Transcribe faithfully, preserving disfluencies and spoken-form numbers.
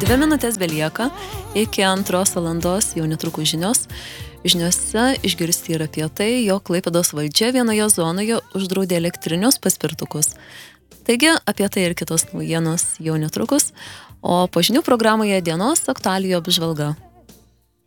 Dvi minutės belieka iki antros valandos, jau netrukus žinios. Žiniose išgirsti ir apie tai, jog Klaipėdos valdžia vienoje zonoje uždraudė elektrinius paspirtukus. Taigi, apie tai ir kitos naujienos jau netrukus, o po žinių programoje dienos aktualijų apžvalga.